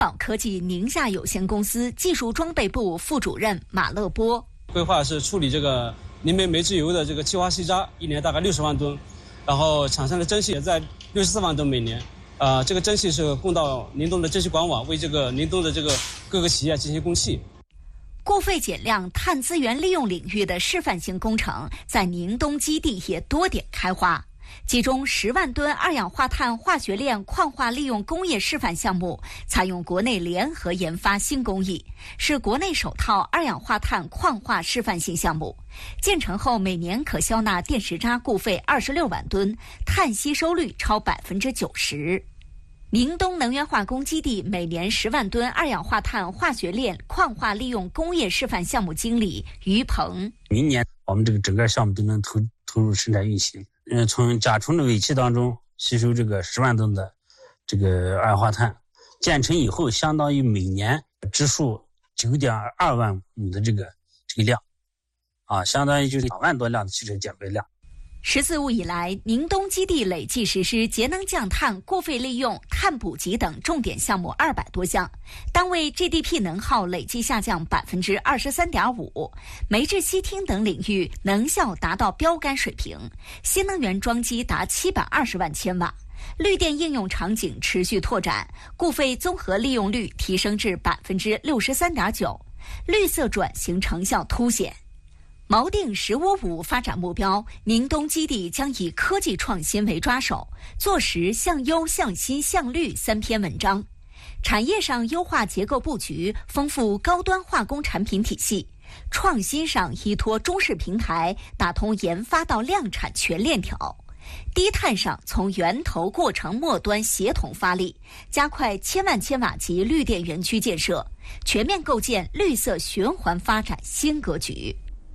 宝科技宁夏有限公司技术装备部副主任马乐波。 规划是处理这个磷煤煤制油的这个气化细渣，一年大概60万吨，然后产生的蒸汽也在64万吨每年。这个蒸汽是供到宁东的蒸汽管网，为这个宁东的这个各个企业进行供气。 固废减量、碳资源利用领域的示范性工程在宁东基地也多点开花。其中10万吨二氧化碳化学链矿化利用工业示范项目采用国内联合研发新工艺，是国内首套二氧化碳矿化示范性项目。建成后每年可消纳电石渣固废26万吨，碳吸收率超90%。宁东能源化工基地每年10万吨二氧化碳化学链矿化利用工业示范项目经理于鹏： 明年我们这个整个项目都能投入生产运行。从甲醇的尾气当中吸收这个10万吨的这个二氧化碳，建成以后相当于每年支数9.2万亩的这个量，相当于就是2万多辆的汽车减废量。 14务以来，宁东基地累计实施节能降碳、固废利用、碳捕集等重点项目200多项，单位 GDP 能耗累计下降23.5%，煤制烯烃等领域能效达到标杆水平，新能源装机达720万千瓦，绿电应用场景持续拓展，固废综合利用率提升至63.9%，绿色转型成效凸显。锚定“15+5”发展目标，宁东基地将以科技创新为抓手，做实向优、向新、向绿3篇文章。产业上优化结构布局，丰富高端化工产品体系；创新上依托中式平台，打通研发到量产全链条；低碳上从源头过程末端协同发力，加快1000万千瓦级绿电园区建设，全面构建绿色循环发展新格局。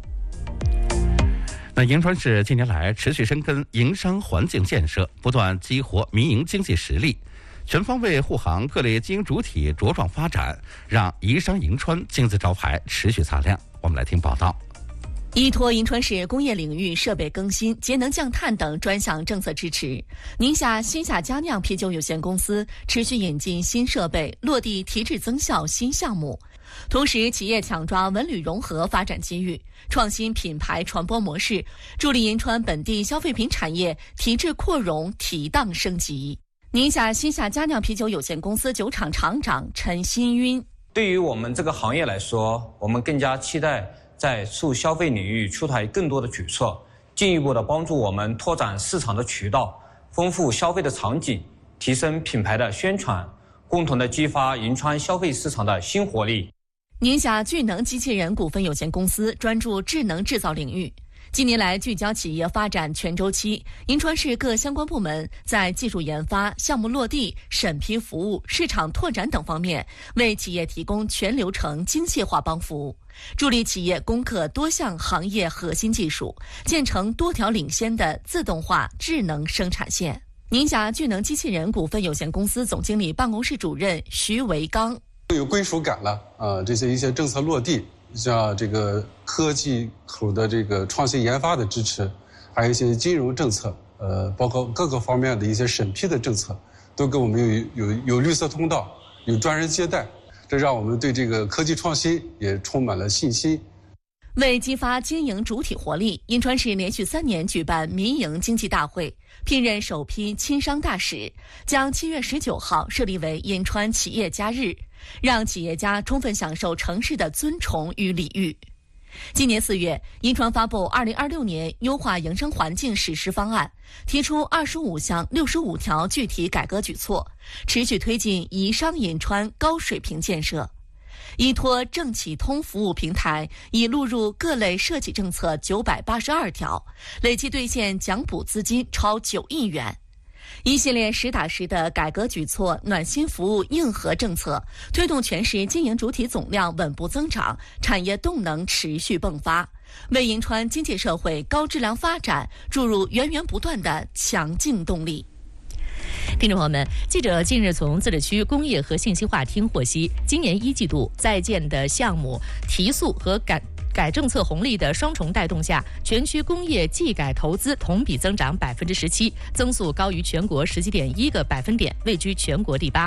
那银川市近年来持续深耕营商环境建设，不断激活民营经济实力，全方位护航各类经营主体茁壮发展，让宜商银川金字招牌持续擦亮。我们来听报道。 依托银川市工业领域设备更新、节能降碳等专项政策支持，宁夏新夏佳酿啤酒有限公司持续引进新设备，落地提质增效新项目。同时，企业抢抓文旅融合发展机遇，创新品牌传播模式，助力银川本地消费品产业提质扩容、提档升级。宁夏新夏佳酿啤酒有限公司酒厂厂长陈新晕： 对于我们这个行业来说，我们更加期待在促消费领域出台更多的举措，进一步的帮助我们拓展市场的渠道，丰富消费的场景，提升品牌的宣传，共同的激发银川消费市场的新活力。 宁夏聚能机器人股份有限公司专注智能制造领域，近年来聚焦企业发展全周期，银川市各相关部门在技术研发、项目落地、审批服务、市场拓展等方面，为企业提供全流程精细化帮扶，助力企业攻克多项行业核心技术，建成多条领先的自动化智能生产线。宁夏聚能机器人股份有限公司总经理办公室主任徐维刚： 有归属感了这些一些政策落地，像这个科技口的这个创新研发的支持，还有一些金融政策，包括各个方面的一些审批的政策，都给我们有绿色通道，有专人接待，这让我们对这个科技创新也充满了信心。 为激发经营主体活力，银川市连续3年举办民营经济大会，聘任首批亲商大使，将7月19号设立为银川企业家日，让企业家充分享受城市的尊崇与礼遇。今年4月，银川发布2026年优化营商环境实施方案，提出25项65条具体改革举措，持续推进宜商银川高水平建设。依托政企通服务平台，已录入各类涉企政策982条，累计兑现奖补资金超9亿元。一系列实打实的改革举措、暖心服务硬核政策，推动全市经营主体总量稳步增长，产业动能持续迸发，为银川经济社会高质量发展注入源源不断的强劲动力。 听众朋友们，记者近日从自治区工业和信息化厅获悉，今年1季度在建的项目提速和改政策红利的双重带动下，全区工业技改投资同比增长17%，增速高于全国17.1个百分点，位居全国第8。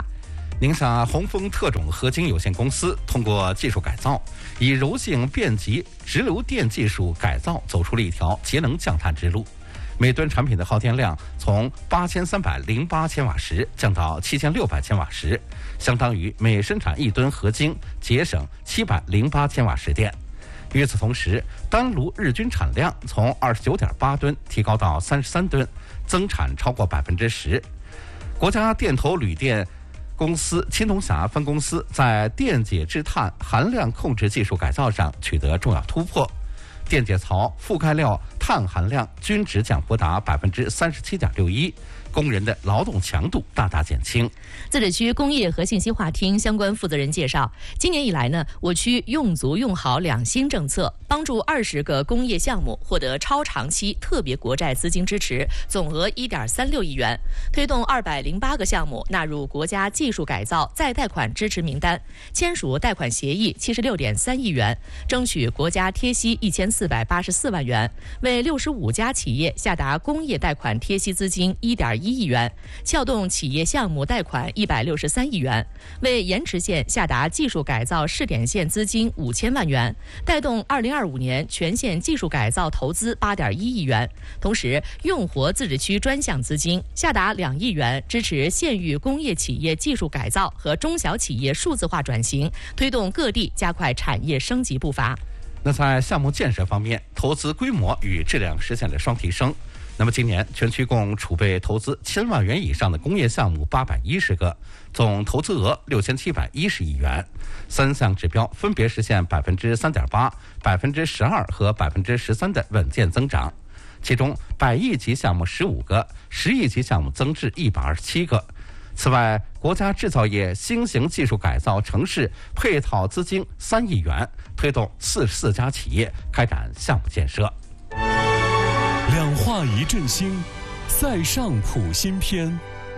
宁夏红枫特种合金有限公司通过技术改造，以柔性便集直流电技术改造，走出了一条节能降碳之路。每吨产品的耗电量从8308千瓦时降到7600千瓦时，相当于每生产1吨合金节省708千瓦时电。与此同时，单炉日均产量从29.8吨提高到33吨，增产超过10%。国家电投铝电公司青铜峡分公司在电解质碳含量控制技术改造上取得重要突破，电解槽覆盖料碳含量均值降幅达37.61%，工人的劳动强度大大减轻。 自治区工业和信息化厅相关负责人介绍，今年以来呢，我区用足用好2新政策，帮助20个工业项目获得超长期特别国债资金支持，总额1.36亿元，推动208个项目纳入国家技术改造再贷款支持名单，签署贷款协议76.3亿元，争取国家贴息1484万元，为65家企业下达工业贷款贴息资金1.1亿元，撬动企业项目贷款163亿元，为盐池县下达技术改造试点县资金5000万元，带动2025年全县技术改造投资8.1亿元。同时，用活自治区专项资金下达2亿元，支持县域工业企业技术改造和中小企业数字化转型，推动各地加快产业升级步伐。 那在项目建设方面，投资规模与质量实现了双提升。那么今年全区共储备投资1000万元以上的工业项目810个，总投资额6710亿元，3项指标分别实现3.8%、12%和13%的稳健增长。其中100亿级项目15个，10亿级项目增至127个。此外，国家制造业新型技术改造城市配套资金3亿元，推动44家企业开展项目建设。 两化一振兴，塞上普新篇。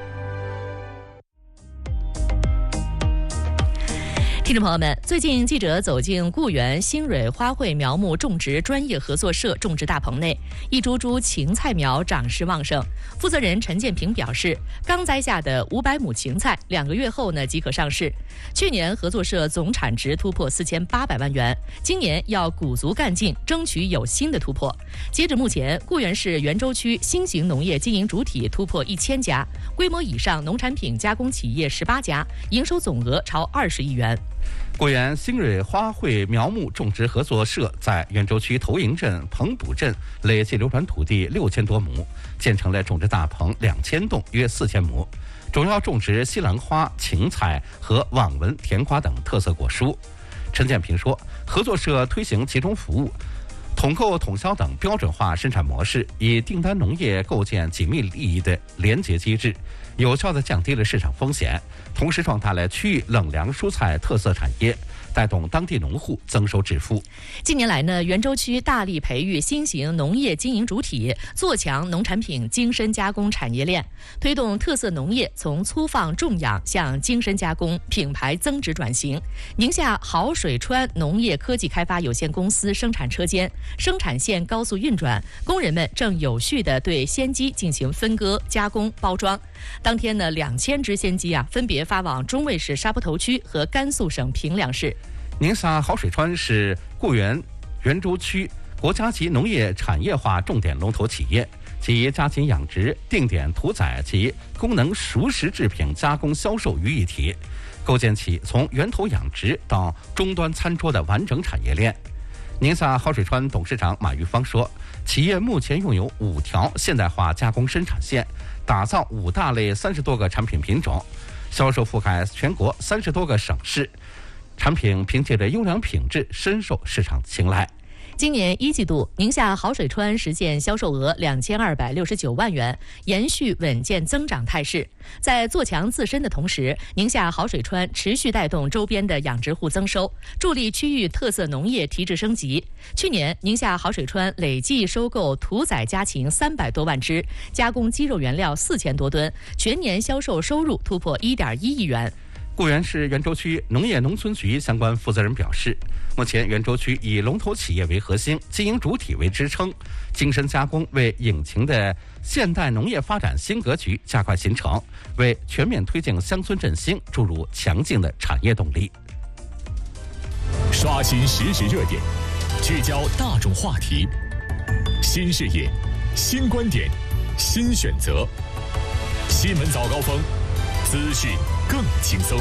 听众朋友们，最近记者走进固原新蕊花卉苗木种植专业合作社种植大棚内，一株株芹菜苗长势旺盛。负责人陈建平表示，刚栽下的500亩芹菜2个月后呢即可上市。去年合作社总产值突破4800万元，今年要鼓足干劲，争取有新的突破。截止目前，固原市袁州区新型农业经营主体突破1000家，规模以上农产品加工企业18家，营收总额超20亿元。 固原新蕊花卉苗木种植合作社在袁州区头营镇、彭浦镇累计流转土地6000多亩，建成了种植大棚2000栋，约4000亩，主要种植西兰花、芹菜和网纹甜瓜等特色果蔬。陈建平说，合作社推行集中服务、统购统销等标准化生产模式，以订单农业构建紧密利益的联结机制，有效地降低了市场风险，同时壮大了区域冷凉蔬菜特色产业，带动当地农户增收致富。 近年来呢，袁州区大力培育新型农业经营主体，做强农产品精深加工产业链，推动特色农业从粗放种养向精深加工、品牌增值转型。宁夏好水川农业科技开发有限公司生产车间、生产线高速运转，工人们正有序地对鲜鸡进行分割、加工、包装。当天呢，2000只鲜鸡分别发往中卫市沙坡头区和甘肃省平凉市。 宁夏好水川是固原袁州区国家级农业产业化重点龙头企业，集家禽养殖、定点屠宰及功能熟食制品加工销售于一体，构建起从源头养殖到终端餐桌的完整产业链。宁夏好水川董事长马玉芳说，企业目前拥有5条现代化加工生产线，打造5大类30多个产品品种，销售覆盖全国30多个省市，产品凭借着优良品质深受市场青睐。 今年1季度，宁夏好水川实现销售额2269万元，延续稳健增长态势。在做强自身的同时，宁夏好水川持续带动周边的养殖户增收，助力区域特色农业提质升级。去年，宁夏好水川累计收购屠宰家禽300多万只，加工鸡肉原料4000多吨，全年销售收入突破1.1亿元。 固原市袁州区农业农村局相关负责人表示，目前袁州区以龙头企业为核心，经营主体为支撑，精深加工为引擎的现代农业发展新格局加快形成，为全面推进乡村振兴注入强劲的产业动力。 刷新实时热点，聚焦大众话题，新视野、新观点、新选择。新闻早高峰，资讯更轻松。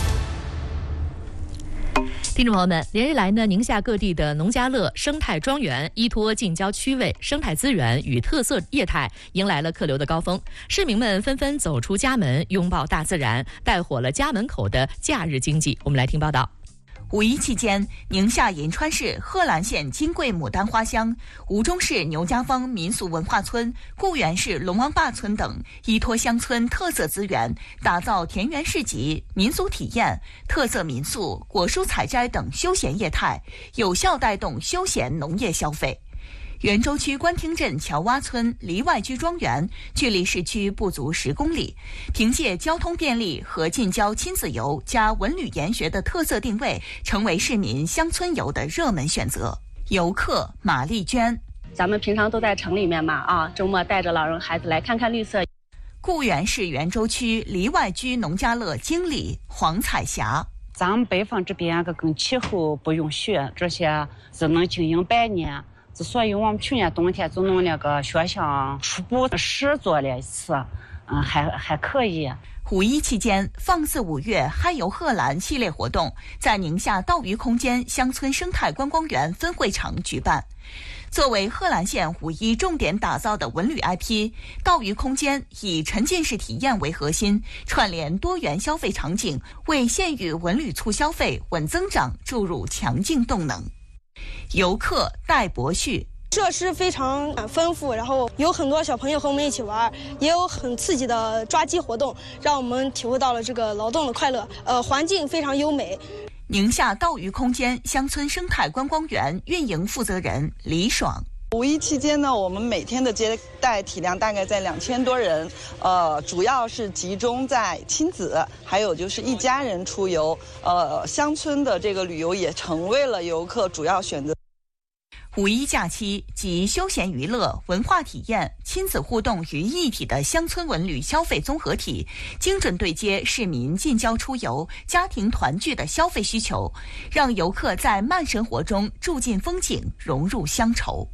听众朋友们，连日来呢，宁夏各地的农家乐、生态庄园依托近郊区位、生态资源与特色业态，迎来了客流的高峰。市民们纷纷走出家门，拥抱大自然，带火了家门口的假日经济。我们来听报道。 五一期间，宁夏银川市贺兰县金桂牡丹花乡、吴忠市牛家坊民俗文化村、固原市龙王坝村等依托乡村特色资源，打造田园市集、民俗体验、特色民宿、果蔬采摘等休闲业态，有效带动休闲农业消费。袁州区官厅镇乔洼村梨外居庄园距离市区不足10公里，凭借交通便利和近郊亲子游加文旅研学的特色定位，成为市民乡村游的热门选择。游客马丽娟： 咱们平常都在城里面嘛，周末带着老人孩子来看看绿色。 固原市袁州区梨外居农家乐经理黄彩霞： 咱们北方这边跟气候不允许，这些只能经营半年。所以我们去年冬天就弄那个学校初步试做了一次，还可以。 五一期间，放肆五月嗨游贺兰系列活动在宁夏稻鱼空间乡村生态观光园分会场举办。作为贺兰县五一重点打造的文旅 IP， 稻鱼空间以沉浸式体验为核心，串联多元消费场景，为县域文旅促消费稳增长注入强劲动能。游客戴博旭： 设施非常丰富，然后有很多小朋友和我们一起玩，也有很刺激的抓鸡活动，让我们体会到了这个劳动的快乐。环境非常优美。 宁夏稻鱼空间乡村生态观光园运营负责人李爽： 五一期间呢，我们每天的接待体量大概在2000多人，主要是集中在亲子，还有就是一家人出游，乡村的这个旅游也成为了游客主要选择。 五一假期集休闲娱乐、文化体验、亲子互动于一体的乡村文旅消费综合体，精准对接市民近郊出游、家庭团聚的消费需求，让游客在慢生活中住进风景，融入乡愁。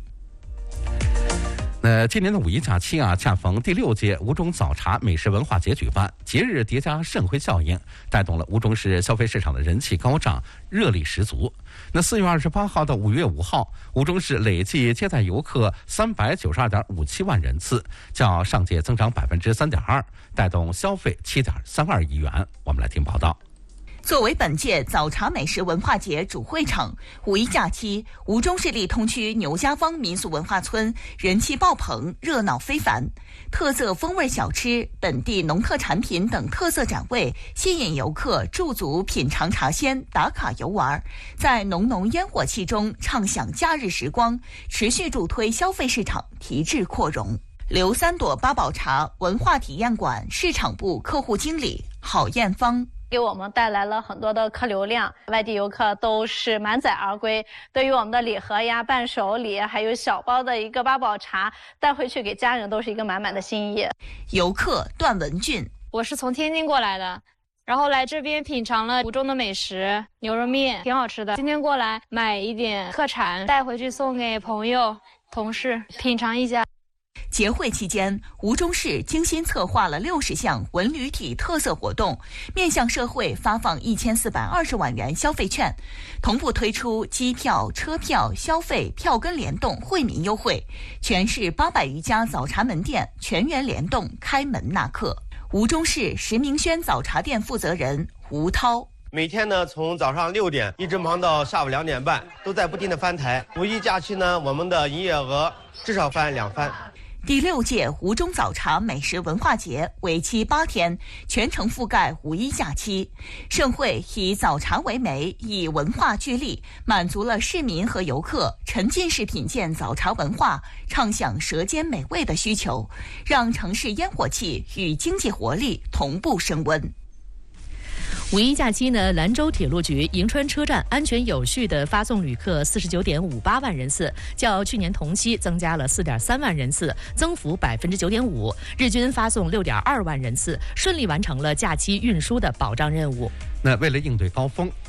今年的五一假期恰逢第6届吴忠早茶美食文化节举办，节日叠加盛会效应，带动了吴忠市消费市场的人气高涨，热力十足。4月28号到5月5号，吴忠市累计接待游客392.57万人次，较上届增长3.2%，带动消费7.32亿元。我们来听报道。 作为本届早茶美食文化节主会场，五一假期，吴忠市立通区牛家坊民俗文化村人气爆棚，热闹非凡。特色风味小吃、本地农特产品等特色展位，吸引游客驻足品尝茶鲜、打卡游玩，在浓浓烟火气中畅享假日时光，持续助推消费市场提质扩容。刘三朵八宝茶文化体验馆市场部客户经理郝艳芳： 给我们带来了很多的客流量，外地游客都是满载而归。对于我们的礼盒呀、伴手礼，还有小包的一个八宝茶，带回去给家人都是一个满满的心意。 游客段文俊： 我是从天津过来的，然后来这边品尝了吴忠的美食，牛肉面挺好吃的。今天过来买一点特产，带回去送给朋友、同事品尝一下。 节会期间，吴忠市精心策划了60项文旅体特色活动，面向社会发放1420万元消费券，同步推出机票、车票、消费票根联动惠民优惠，全市800余家早茶门店全员联动开门纳客。吴忠市石明轩早茶店负责人吴涛： 每天呢，从早上6点一直忙到下午2点半，都在不停的翻台。五一假期呢，我们的营业额至少翻2番。 第6届吴忠早茶美食文化节为期8天，全程覆盖五一假期。盛会以早茶为媒，以文化聚力，满足了市民和游客沉浸式品鉴早茶文化、畅享舌尖美味的需求，让城市烟火气与经济活力同步升温。 五一假期呢，兰州铁路局银川车站安全有序地发送旅客49.58万人次，较去年同期增加了4.3万人次，增幅9.5%，日均发送6.2万人次，顺利完成了假期运输的保障任务。 那为了应对高峰，